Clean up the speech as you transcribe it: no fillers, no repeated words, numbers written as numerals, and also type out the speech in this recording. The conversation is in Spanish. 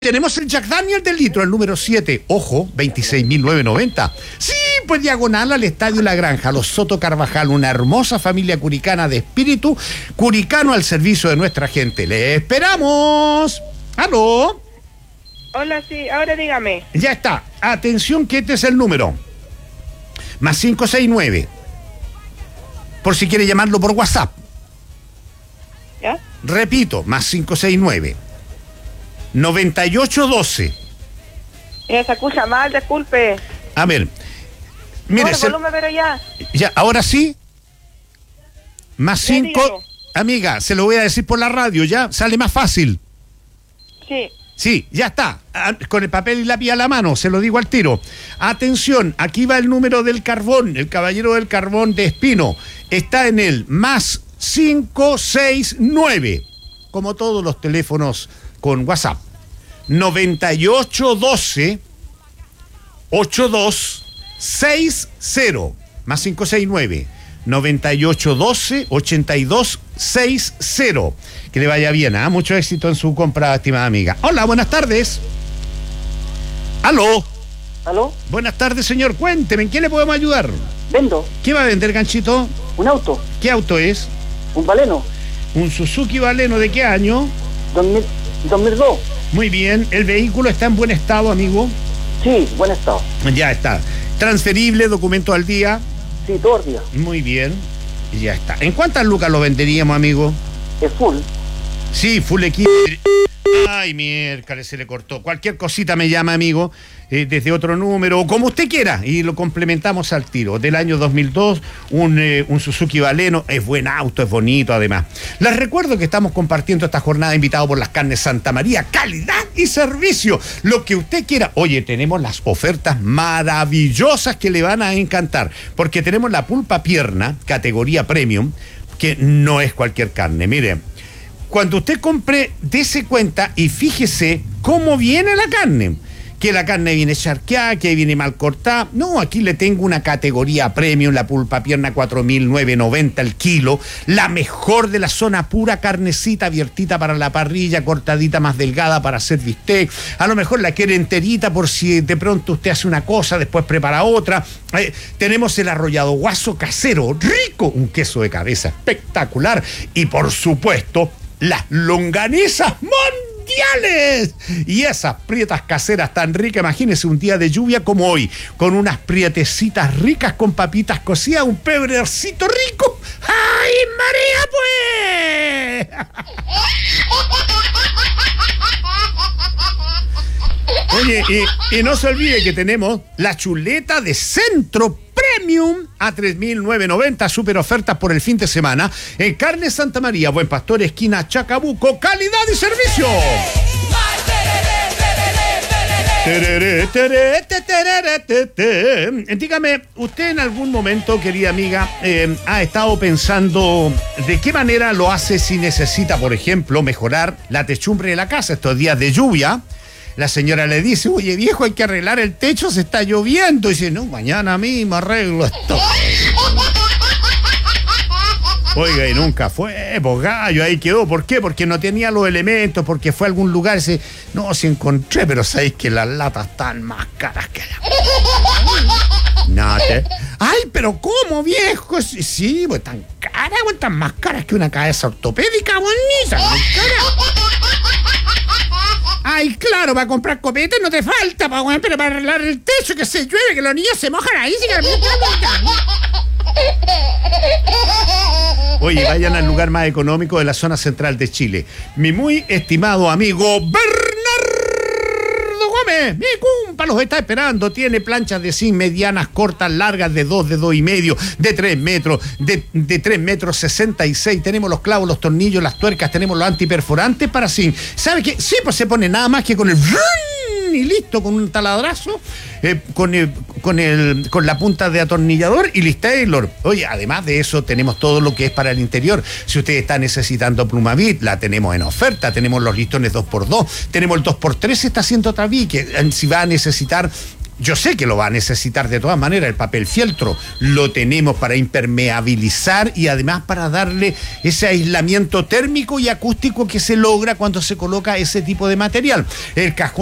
Tenemos el Jack Daniel del litro, el número 7, ojo, 26.990. Sí, pues diagonal al Estadio La Granja, Los Soto Carvajal, una hermosa familia curicana de espíritu curicano al servicio de nuestra gente. ¡Le esperamos! ¡Aló! Hola, sí, ahora dígame. Ya está, atención que este es el número. Más 569. Por si quiere llamarlo por WhatsApp. ¿Ya? Repito, más 569. 9812. Se escucha mal, disculpe. A ver, mire, el volumen, pero ya. Ya, ahora sí. Más Ya, 5. dígalo. Amiga, se lo voy a decir por la radio, ya. Sale más fácil. Sí. Sí, ya está. Con el papel y lápiz a la mano, se lo digo al tiro. Atención, aquí va el número del carbón, el caballero del carbón de Espino. Está en el más 569. Como todos los teléfonos con WhatsApp. 9812 8260 más 569 9812 8260. Que le vaya bien, ¿ah? Mucho éxito en su compra, estimada amiga. Hola, buenas tardes. Aló. ¿Aló? Buenas tardes, señor. Cuénteme, ¿en qué le podemos ayudar? Vendo ¿Qué va a vender, ganchito? un auto, ¿Qué auto es? un Baleno, Un Suzuki Baleno, ¿de qué año? 2002. Muy bien, ¿el vehículo está en buen estado, amigo? Sí, buen estado. Ya está. Transferible, documento al día. Sí, todo el día. Muy bien, ya está. ¿En cuántas lucas lo venderíamos, amigo? Es full. Sí, full equipo. Ay, miércoles, se le cortó. Cualquier cosita me llama, amigo, desde otro número, o como usted quiera, y lo complementamos al tiro. Del año 2002, un Suzuki Baleno, es buen auto, es bonito además. Les recuerdo que estamos compartiendo esta jornada invitado por las Carnes Santa María, calidad y servicio, lo que usted quiera. Oye, tenemos las ofertas maravillosas que le van a encantar, porque tenemos la pulpa pierna, categoría premium, que no es cualquier carne, mire. Cuando usted compre, dése cuenta y fíjese cómo viene la carne. Que la carne viene charqueada, que viene mal cortada. No, aquí le tengo una categoría premium, la pulpa pierna 4.990 el kilo. La mejor de la zona, pura carnecita abiertita para la parrilla, cortadita más delgada para hacer bistec. A lo mejor la quiere enterita por si de pronto usted hace una cosa, después prepara otra. Tenemos el arrollado guaso casero, rico, un queso de cabeza espectacular. Y por supuesto, las longanizas mundiales y esas prietas caseras tan ricas. Imagínese un día de lluvia como hoy, con unas prietecitas ricas con papitas cocidas, un pebrecito rico. ¡Ay, María, pues! Oye, y no se olvide que tenemos la chuleta de Centro Premium a 3.990, super ofertas por el fin de semana en Carnes Santa María, Buen Pastor, esquina Chacabuco, calidad y servicio. Dígame, ¿usted en algún momento, querida amiga, ha estado pensando de qué manera lo hace si necesita, por ejemplo, mejorar la techumbre de la casa estos días de lluvia? La señora le dice, oye viejo, hay que arreglar el techo, se está lloviendo. Y dice, no, mañana mismo arreglo esto. Oiga, y nunca fue, pues gallo, ahí quedó. ¿Por qué? Porque no tenía los elementos, porque fue a algún lugar y dice, no, sí encontré, pero sabéis que las latas están más caras que la... No, ay, pero ¿cómo, viejo? Sí, pues tan caras, pues tan más caras que una cabeza ortopédica, bonita, muy cara. Ay, claro, para comprar copete no te falta, pero para arreglar el techo, que se llueve, que los niños se mojan ahí, Oye, vayan al lugar más económico de la zona central de Chile. Mi muy estimado amigo Bernardo Gómez, mi compa, los está esperando. Tiene planchas de zinc medianas, cortas, largas, de 2,5, de 3 metros, de 3 metros 66. Tenemos los clavos, los tornillos, las tuercas, tenemos los antiperforantes para zinc. ¿Sabe qué? Sí, pues se pone nada más que con el... y listo, con un taladrazo, con la punta de atornillador y listo, Taylor. Oye, además de eso, tenemos todo lo que es para el interior. Si usted está necesitando Plumavit, la tenemos en oferta. Tenemos los listones 2x2, tenemos el 2x3, se está haciendo tabique. Si va a necesitar Yo sé que lo va a necesitar de todas maneras, el papel fieltro. Lo tenemos para impermeabilizar y además para darle ese aislamiento térmico y acústico que se logra cuando se coloca ese tipo de material. El cajón